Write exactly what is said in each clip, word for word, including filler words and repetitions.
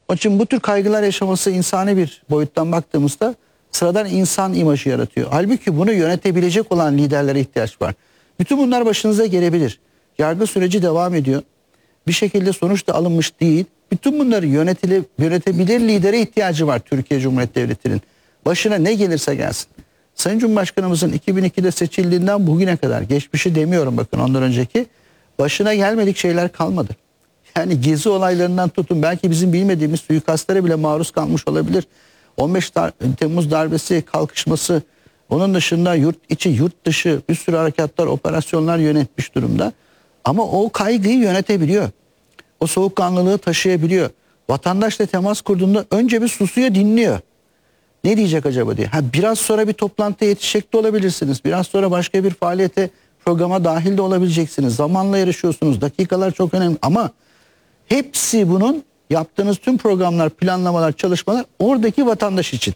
Onun için bu tür kaygılar yaşaması insani bir boyuttan baktığımızda sıradan insan imajı yaratıyor. Halbuki bunu yönetebilecek olan liderlere ihtiyaç var. Bütün bunlar başınıza gelebilir. Yargı süreci devam ediyor. Bir şekilde sonuç da alınmış değil. Bütün bunları yönetile, yönetebilir lidere ihtiyacı var Türkiye Cumhuriyeti Devleti'nin. Başına ne gelirse gelsin. Sayın Cumhurbaşkanımızın iki bin ikide seçildiğinden bugüne kadar, geçmişi demiyorum bakın ondan önceki, başına gelmedik şeyler kalmadı. Yani gezi olaylarından tutun, belki bizim bilmediğimiz suikastlara bile maruz kalmış olabilir. on beş Temmuz darbesi, kalkışması, onun dışında yurt içi, yurt dışı bir sürü harekatlar, operasyonlar yönetmiş durumda. Ama o kaygıyı yönetebiliyor. O soğukkanlılığı taşıyabiliyor. Vatandaşla temas kurduğunda önce bir susuyor, dinliyor. Ne diyecek acaba diye. Ha, biraz sonra bir toplantıya yetişecek de olabilirsiniz. Biraz sonra başka bir faaliyete, programa dahil de olabileceksiniz. Zamanla yarışıyorsunuz. Dakikalar çok önemli. Ama hepsi bunun, yaptığınız tüm programlar, planlamalar, çalışmalar oradaki vatandaş için.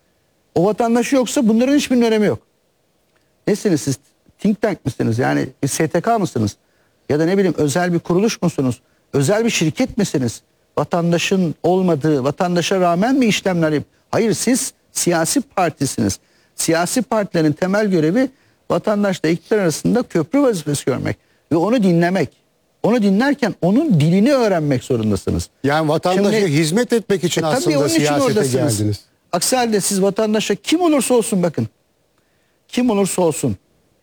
O vatandaş yoksa bunların hiçbir önemi yok. Nesiniz siz? Think tank misiniz? Yani S T K mısınız? Ya da ne bileyim özel bir kuruluş musunuz? Özel bir şirket misiniz? Vatandaşın olmadığı, vatandaşa rağmen mi işlemler yap? Hayır, siz siyasi partisiniz. Siyasi partilerin temel görevi vatandaşla iktidar arasında köprü vazifesi görmek ve onu dinlemek. Onu dinlerken onun dilini öğrenmek zorundasınız. Yani vatandaşa Şimdi, hizmet etmek için e, aslında siyasete geldiniz. Aksi halde siz vatandaşa kim olursa olsun bakın. Kim olursa olsun.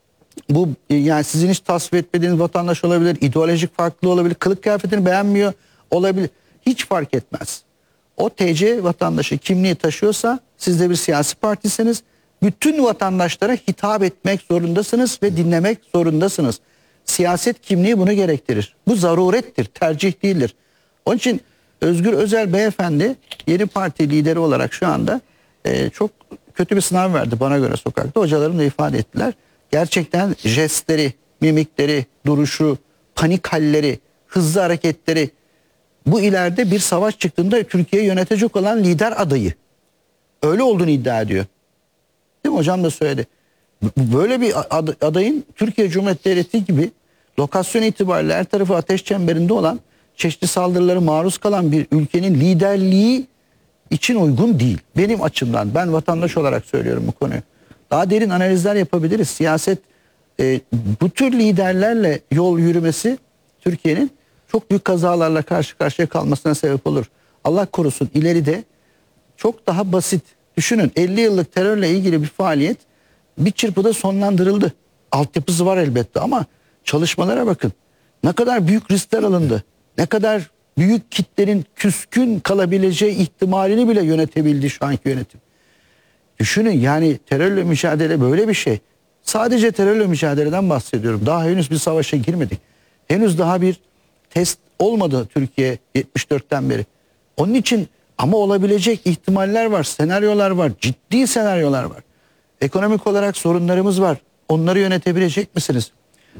Bu yani sizin hiç tasvip etmediğiniz vatandaş olabilir, ideolojik farklı olabilir, kılık kıyafetini beğenmiyor olabilir. Hiç fark etmez. O T C vatandaşı kimliği taşıyorsa siz de bir siyasi partisiniz. Bütün vatandaşlara hitap etmek zorundasınız ve dinlemek zorundasınız. Siyaset kimliği bunu gerektirir. Bu zarurettir, tercih değildir. Onun için Özgür Özel beyefendi yeni parti lideri olarak şu anda e, çok kötü bir sınav verdi bana göre sokakta. Hocalarım da ifade ettiler. Gerçekten jestleri, mimikleri, duruşu, panik halleri, hızlı hareketleri, bu ileride bir savaş çıktığında Türkiye'yi yönetecek olan lider adayı. Öyle olduğunu iddia ediyor. Değil mi? Hocam da söyledi. Böyle bir adayın Türkiye Cumhuriyeti Devleti gibi lokasyon itibariyle her tarafı ateş çemberinde olan, çeşitli saldırılara maruz kalan bir ülkenin liderliği için uygun değil. Benim açımdan, ben vatandaş olarak söylüyorum bu konuyu. Daha derin analizler yapabiliriz. Siyaset e, bu tür liderlerle yol yürümesi Türkiye'nin çok büyük kazalarla karşı karşıya kalmasına sebep olur. Allah korusun ileride çok daha basit. Düşünün, elli yıllık terörle ilgili bir faaliyet bir çırpıda sonlandırıldı. Altyapısı var elbette ama çalışmalara bakın. Ne kadar büyük riskler alındı. Ne kadar büyük kitlerin küskün kalabileceği ihtimalini bile yönetebildi şu anki yönetim. Düşünün, yani terörle mücadele böyle bir şey. Sadece terörle mücadeleden bahsediyorum. Daha henüz bir savaşa girmedik. Henüz daha bir test olmadı Türkiye yetmiş dörtten beri. Onun için ama olabilecek ihtimaller var, senaryolar var, ciddi senaryolar var. Ekonomik olarak sorunlarımız var. Onları yönetebilecek misiniz?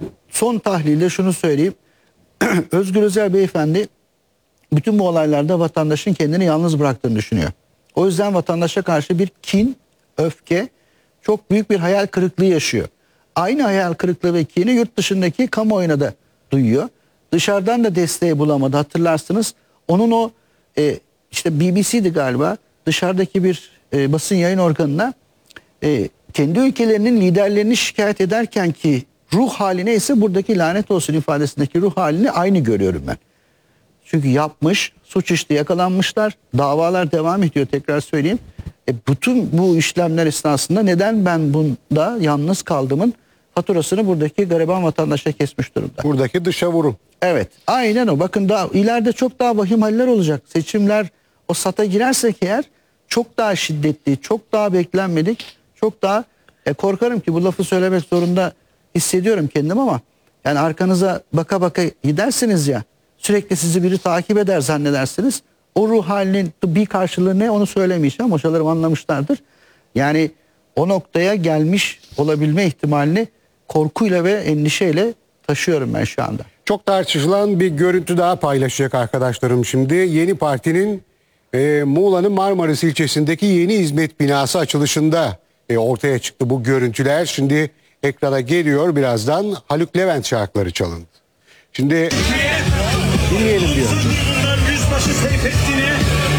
Son tahlilde şunu söyleyeyim. Özgür Özel beyefendi bütün bu olaylarda vatandaşın kendini yalnız bıraktığını düşünüyor. O yüzden vatandaşa karşı bir kin, öfke, çok büyük bir hayal kırıklığı yaşıyor. Aynı hayal kırıklığı ve kini yurt dışındaki kamuoyuna da duyuyor. Dışarıdan da desteği bulamadı, hatırlarsınız. Onun o e, işte B B C'di galiba, dışarıdaki bir e, basın yayın organına e, kendi ülkelerinin liderlerini şikayet ederken ki ruh haline ise buradaki lanet olsun ifadesindeki ruh halini aynı görüyorum ben. Çünkü yapmış, suç işti, yakalanmışlar, davalar devam ediyor, tekrar söyleyeyim. E, bütün bu işlemler esnasında neden ben bunda yalnız kaldımın faturasını buradaki gariban vatandaşa kesmiş durumda. Buradaki dışa vurum. Evet, aynen o. Bakın daha ileride çok daha vahim haller olacak. Seçimler o sata girersek eğer çok daha şiddetli, çok daha beklenmedik, çok daha e, korkarım ki bu lafı söylemek zorunda hissediyorum kendim ama yani arkanıza baka baka gidersiniz ya, sürekli sizi biri takip eder zannedersiniz. O ruh halinin bir karşılığı ne onu söylemeyeceğim. Hocalarım anlamışlardır. Yani o noktaya gelmiş olabilme ihtimalini korkuyla ve endişeyle taşıyorum ben şu anda. Çok tartışılan bir görüntü daha paylaşacak arkadaşlarım şimdi. Yeni Parti'nin e, Muğla'nın Marmaris ilçesindeki yeni hizmet binası açılışında e, ortaya çıktı bu görüntüler. Şimdi ekrana geliyor, birazdan Haluk Levent şarkıları çalındı. Şimdi...